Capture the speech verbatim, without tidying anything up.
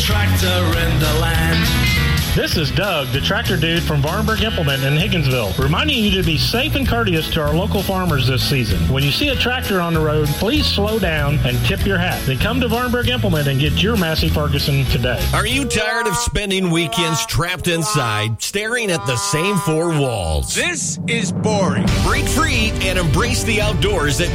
tractor in the land. This is Doug, the tractor dude from Varnberg Implement in Higginsville, reminding you to be safe and courteous to our local farmers this season. When you see a tractor on the road, please slow down and tip your hat. Then come to Varnberg Implement and get your Massey Ferguson today. Are you tired of spending weekends trapped inside, staring at the same four walls? This is boring. Break free and embrace the outdoors at